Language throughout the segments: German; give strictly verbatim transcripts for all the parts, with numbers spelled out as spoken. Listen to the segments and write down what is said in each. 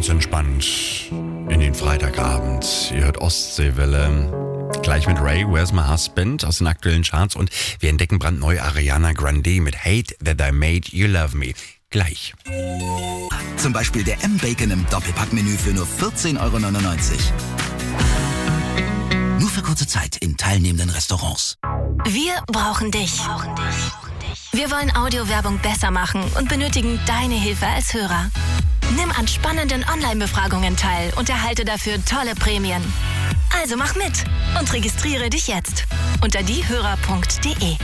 ganz entspannt in den Freitagabend. Ihr hört Ostseewelle. Gleich mit Ray, Where's My Husband aus den aktuellen Charts. Und wir entdecken brandneu Ariana Grande mit Hate That I Made You Love Me. Gleich. Zum Beispiel der M-Bacon im Doppelpackmenü für nur vierzehn Euro neunundneunzig. Nur für kurze Zeit in teilnehmenden Restaurants. Wir brauchen dich. Wir wollen Audiowerbung besser machen und benötigen deine Hilfe als Hörer. Nimm an spannenden Online-Befragungen teil und erhalte dafür tolle Prämien. Also mach mit und registriere dich jetzt unter diehörer punkt de.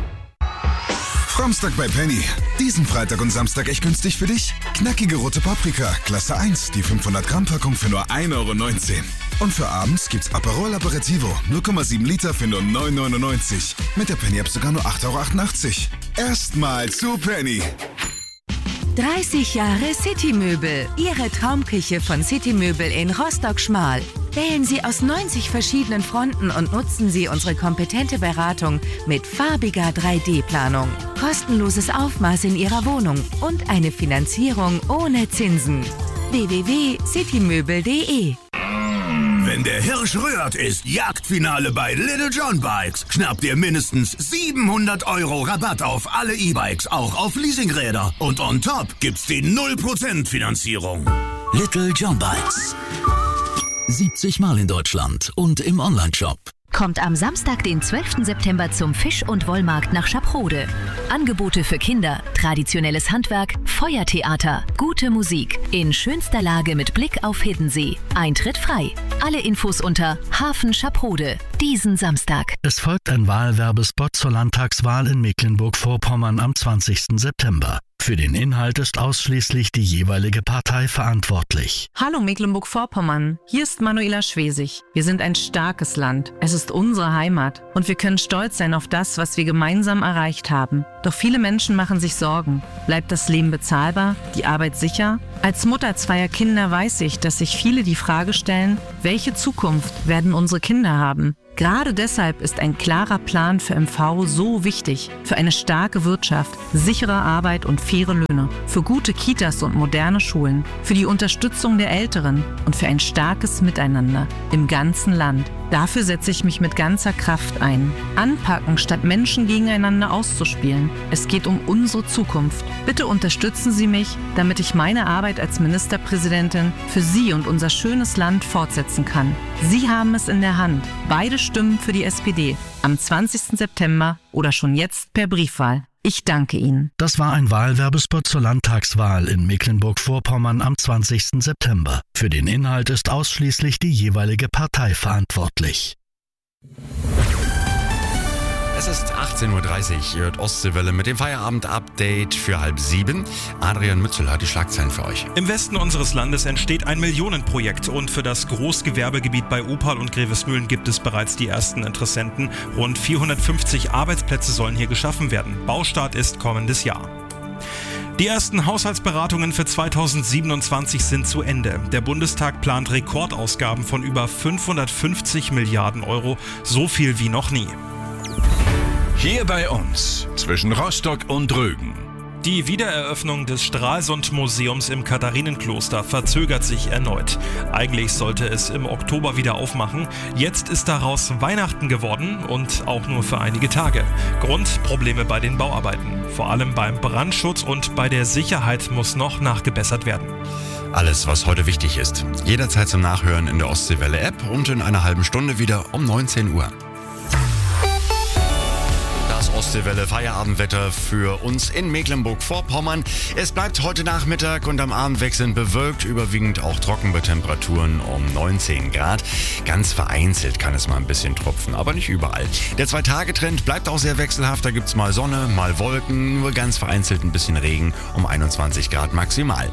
Samstag bei Penny. Diesen Freitag und Samstag echt günstig für dich. Knackige rote Paprika, Klasse eins, die fünfhundert Gramm Packung für nur ein Euro neunzehn. Und für abends gibt's Aperol Aperitivo, null Komma sieben Liter für nur neun Euro neunundneunzig. Mit der Penny App sogar nur acht Euro achtundachtzig. Erstmal zu Penny. dreißig Jahre Citymöbel. Ihre Traumküche von Citymöbel in Rostock-Schmal. Wählen Sie aus neunzig verschiedenen Fronten und nutzen Sie unsere kompetente Beratung mit farbiger drei D Planung. Kostenloses Aufmaß in Ihrer Wohnung und eine Finanzierung ohne Zinsen. w w w punkt citymöbel punkt de. Wenn der Hirsch rührt, ist Jagdfinale bei Little John Bikes. Schnapp dir mindestens siebenhundert Euro Rabatt auf alle E-Bikes, auch auf Leasingräder. Und on top gibt's die null Prozent Finanzierung. Little John Bikes. siebzig Mal in Deutschland und im Onlineshop. Kommt am Samstag, den zwölften September zum Fisch- und Wollmarkt nach Schaprode. Angebote für Kinder, traditionelles Handwerk, Feuertheater, gute Musik in schönster Lage mit Blick auf Hiddensee. Eintritt frei. Alle Infos unter Hafen Schaprode. Diesen Samstag. Es folgt ein Wahlwerbespot zur Landtagswahl in Mecklenburg-Vorpommern am zwanzigsten September. Für den Inhalt ist ausschließlich die jeweilige Partei verantwortlich. Hallo Mecklenburg-Vorpommern, hier ist Manuela Schwesig. Wir sind ein starkes Land. Es ist unsere Heimat und wir können stolz sein auf das, was wir gemeinsam erreicht haben. Doch viele Menschen machen sich Sorgen. Bleibt das Leben bezahlbar? Die Arbeit sicher? Als Mutter zweier Kinder weiß ich, dass sich viele die Frage stellen, welche Zukunft werden unsere Kinder haben? Gerade deshalb ist ein klarer Plan für M V so wichtig. Für eine starke Wirtschaft, sichere Arbeit und faire Löhne. Für gute Kitas und moderne Schulen. Für die Unterstützung der Älteren und für ein starkes Miteinander im ganzen Land. Dafür setze ich mich mit ganzer Kraft ein. Anpacken, statt Menschen gegeneinander auszuspielen. Es geht um unsere Zukunft. Bitte unterstützen Sie mich, damit ich meine Arbeit als Ministerpräsidentin für Sie und unser schönes Land fortsetzen kann. Sie haben es in der Hand. Beide Stimmen für die S P D am zwanzigsten September oder schon jetzt per Briefwahl. Ich danke Ihnen. Das war ein Wahlwerbespot zur Landtagswahl in Mecklenburg-Vorpommern am zwanzigsten September. Für den Inhalt ist ausschließlich die jeweilige Partei verantwortlich. Es ist achtzehn Uhr dreißig, ihr hört Ostseewelle mit dem Feierabend-Update für halb sieben. Adrian Mützel hat die Schlagzeilen für euch. Im Westen unseres Landes entsteht ein Millionenprojekt und für das Großgewerbegebiet bei Opal und Grevesmühlen gibt es bereits die ersten Interessenten. Rund vierhundertfünfzig Arbeitsplätze sollen hier geschaffen werden. Baustart ist kommendes Jahr. Die ersten Haushaltsberatungen für zweitausendsiebenundzwanzig sind zu Ende. Der Bundestag plant Rekordausgaben von über fünfhundertfünfzig Milliarden Euro, so viel wie noch nie. Hier bei uns, zwischen Rostock und Rügen. Die Wiedereröffnung des Stralsund-Museums im Katharinenkloster verzögert sich erneut. Eigentlich sollte es im Oktober wieder aufmachen. Jetzt ist daraus Weihnachten geworden und auch nur für einige Tage. Grund: Probleme bei den Bauarbeiten. Vor allem beim Brandschutz und bei der Sicherheit muss noch nachgebessert werden. Alles, was heute wichtig ist. Jederzeit zum Nachhören in der Ostseewelle-App und in einer halben Stunde wieder um neunzehn Uhr. Das Ostseewelle Feierabendwetter für uns in Mecklenburg-Vorpommern. Es bleibt heute Nachmittag und am Abend wechselnd bewölkt, überwiegend auch trocken bei Temperaturen um neunzehn Grad. Ganz vereinzelt kann es mal ein bisschen tropfen, aber nicht überall. Der Zwei-Tage-Trend bleibt auch sehr wechselhaft. Da gibt es mal Sonne, mal Wolken, nur ganz vereinzelt ein bisschen Regen um einundzwanzig Grad maximal.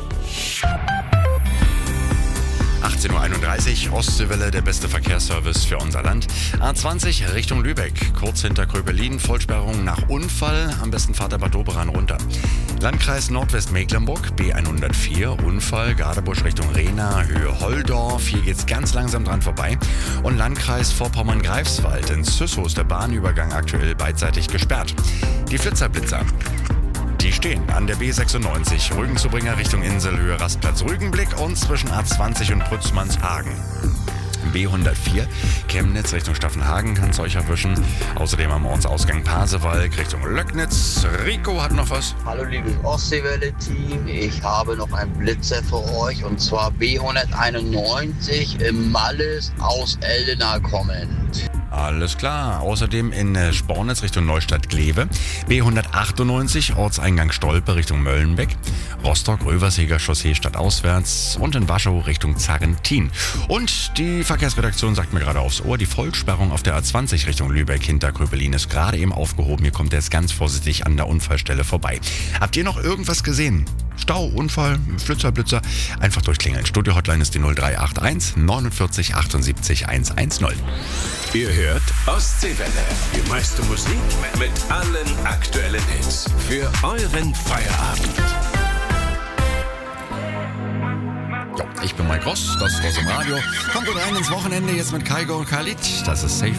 achtzehn Uhr einunddreißig, Ostseewelle, der beste Verkehrsservice für unser Land. A zwanzig Richtung Lübeck, kurz hinter Kröpelin, Vollsperrung nach Unfall, am besten fahrt der Bad Doberan runter. Landkreis Nordwestmecklenburg, B hundertvier, Unfall, Gadebusch Richtung Rehna, Höhe Holdorf, hier geht's ganz langsam dran vorbei. Und Landkreis Vorpommern-Greifswald, in Züssow ist der Bahnübergang aktuell beidseitig gesperrt. Die Flitzerblitzer. Die Die stehen an der B sechsundneunzig, Rügen-Zubringer Richtung Inselhöhe, Rastplatz Rügenblick und zwischen A zwanzig und Brützmannshagen. B hundertvier, Chemnitz Richtung Staffenhagen kann es euch erwischen. Außerdem am Ortsausgang Pasewalk Richtung Löcknitz. Rico hat noch was. Hallo liebes Ostseewelle-Team, ich habe noch einen Blitzer für euch und zwar B hunderteinundneunzig im Malles aus Eldena kommend. Alles klar. Außerdem in Spornitz Richtung Neustadt-Glewe. B hundertachtundneunzig, Ortseingang Stolpe Richtung Möllenbeck. Rostock-Röverseger Chaussee stadtauswärts und in Waschow Richtung Zarrentin. Und die Verkehrsredaktion sagt mir gerade aufs Ohr, die Vollsperrung auf der A zwanzig Richtung Lübeck-Hinterkröpelin ist gerade eben aufgehoben. Hier kommt er jetzt ganz vorsichtig an der Unfallstelle vorbei. Habt ihr noch irgendwas gesehen? Stau, Unfall, Flitzer, Blitzer? Einfach durchklingeln. Studio-Hotline ist die null drei acht eins neunundvierzig achtundsiebzig hundertzehn. Ihr hört Ostseewelle. Die meiste Musik mit allen aktuellen Hits. Für euren Feierabend. Jo, ich bin Mike Ross, das ist aus dem Radio. Kommt gut rein ins Wochenende jetzt mit Kaigo und Khalid. Das ist Safe.